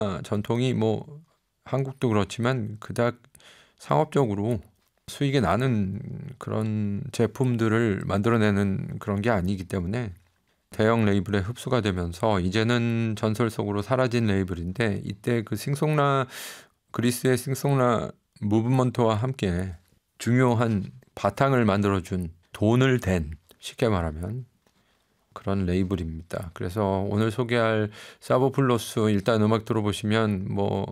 전통이 뭐 한국도 그렇지만 그닥 상업적으로 수익이 나는 그런 제품들을 만들어내는 그런 게 아니기 때문에 대형 레이블에 흡수가 되면서 이제는 전설 속으로 사라진 레이블인데, 이때 그 싱송라, 그리스의 싱송라 무브먼트와 함께 중요한 바탕을 만들어준, 돈을 댄, 쉽게 말하면 그런 레이블입니다. 그래서 오늘 소개할 사보플로스, 일단 음악 들어보시면 뭐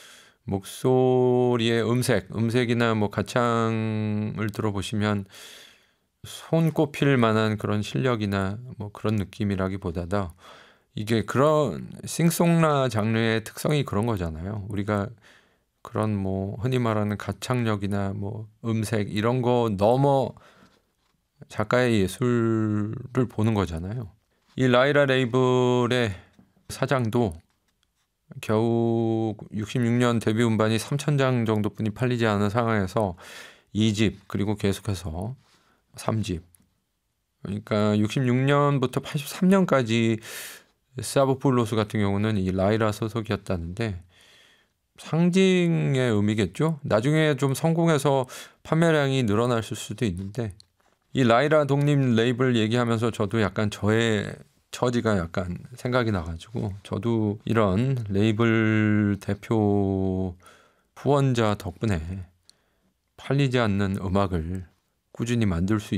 목소리의 음색이나 뭐 가창을 들어보시면 손꼽힐 만한 그런 실력이나 뭐 그런 느낌이라기보다도 이게 그런 싱송라 장르의 특성이 그런 거잖아요. 우리가 그런 뭐 흔히 말하는 가창력이나 뭐 음색 이런 거 넘어 작가의 예술을 보는 거잖아요. 이 라이라 레이블의 사장도 겨우 66년 데뷔 음반이 3,000장 정도뿐이 팔리지 않은 상황에서 2집 그리고 계속해서 3집, 그러니까 66년부터 83년까지 사보플로스 같은 경우는 이 라이라 소속이었다는데 상징의 의미겠죠. 나중에 좀 성공해서 판매량이 늘어났을 수도 있는데, 이 라이라 독립 레이블 얘기하면서 저도 약간 저의 처지가 약간 생각이 나가지고, 저도 이런 레이블 대표 후원자 덕분에 팔리지 않는 음악을 꾸준히 만들 수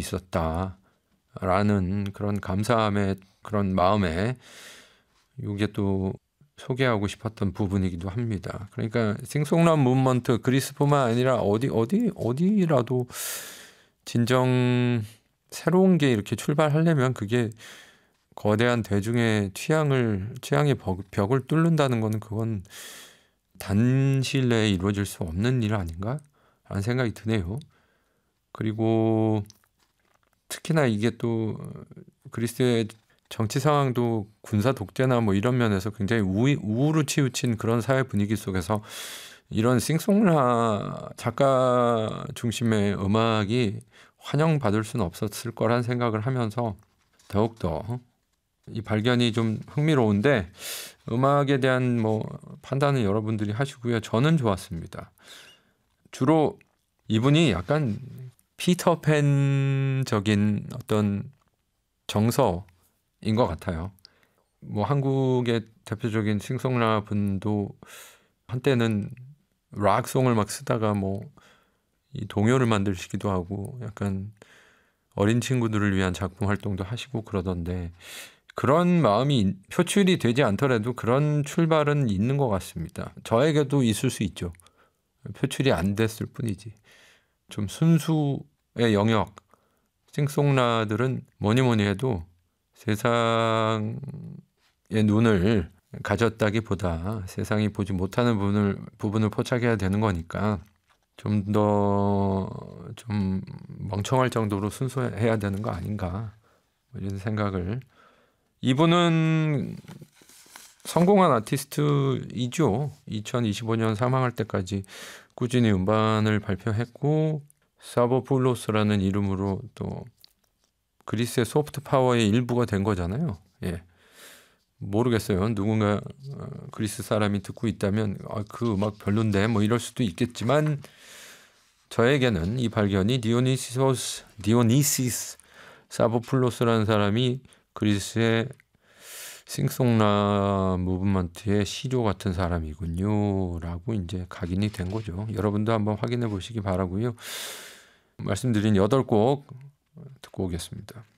있었다라는 그런 감사함의 그런 마음에 이게 또 소개하고 싶었던 부분이기도 합니다. 그러니까 싱송라 무브먼트, 그리스뿐만 아니라 어디라도 진정 새로운 게 이렇게 출발하려면 그게 거대한 대중의 취향의 벽을 뚫는다는 거는 그건 단시일 내에 이루어질 수 없는 일 아닌가? 라는 생각이 드네요. 그리고 특히나 이게 또 그리스의 정치 상황도 군사 독재나 뭐 이런 면에서 굉장히 우울로 치우친 그런 사회 분위기 속에서 이런 싱송라 작가 중심의 음악이 환영받을 수는 없었을 거란 생각을 하면서 더욱더 이 발견이 좀 흥미로운데, 음악에 대한 뭐 판단은 여러분들이 하시고요. 저는 좋았습니다. 주로 이분이 약간 피터팬적인 어떤 정서인 것 같아요. 뭐 한국의 대표적인 싱송라 분도 한때는 락송을 막 쓰다가 뭐 이 동요를 만드시기도 하고 약간 어린 친구들을 위한 작품 활동도 하시고 그러던데, 그런 마음이 표출이 되지 않더라도 그런 출발은 있는 것 같습니다. 저에게도 있을 수 있죠. 표출이 안 됐을 뿐이지. 좀 순수의 영역, 싱송라들은 뭐니 해도 세상의 눈을 가졌다기보다 세상이 보지 못하는 부분을 포착해야 되는 거니까 좀 멍청할 정도로 순수해야 되는 거 아닌가, 이런 생각을. 이분은 성공한 아티스트이죠. 2025년 사망할 때까지 꾸준히 음반을 발표했고, 사보플로스라는 이름으로 또 그리스의 소프트 파워의 일부가 된 거잖아요. 예. 모르겠어요. 누군가 그리스 사람이 듣고 있다면 그 음악 별론데 뭐 이럴 수도 있겠지만, 저에게는 이 발견이 디오니시스 사보플로스라는 사람이 그리스의 싱송라 무브먼트의 시조 같은 사람이군요 라고 이제 각인이 된 거죠. 여러분도 한번 확인해 보시기 바라고요. 말씀드린 8곡 듣고 오겠습니다.